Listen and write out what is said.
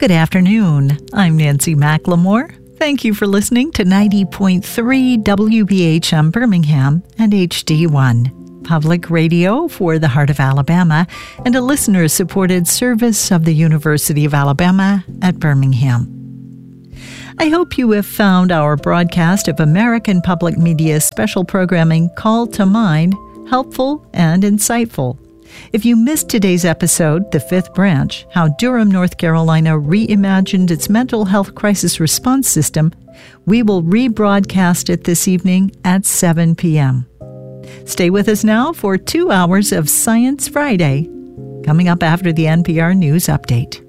Good afternoon. I'm Nancy McLemore. Thank you for listening to 90.3 WBHM Birmingham and HD1, public radio for the heart of Alabama, and a listener-supported service of the University of Alabama at Birmingham. I hope you have found our broadcast of American Public Media's special programming Call to Mind helpful and insightful. If you missed today's episode, The Fifth Branch, How Durham, North Carolina reimagined its mental health crisis response system, we will rebroadcast it this evening at 7 p.m. Stay with us now for 2 hours of Science Friday, coming up after the NPR News Update.